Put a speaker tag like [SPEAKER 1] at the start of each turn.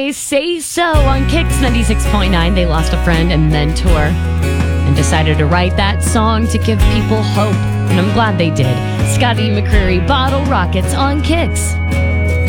[SPEAKER 1] They Say So on Kicks 96.9. They lost a friend and mentor and decided to write that song to give people hope. And I'm glad they did. Scotty McCreery, Bottle Rockets on Kicks.